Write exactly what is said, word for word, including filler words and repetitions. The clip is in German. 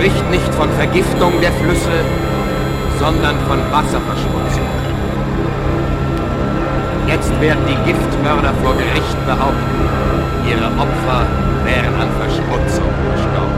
spricht nicht von Vergiftung der Flüsse, sondern von Wasserverschmutzung. Jetzt werden die Giftmörder vor Gericht behaupten, ihre Opfer wären an Verschmutzung gestorben.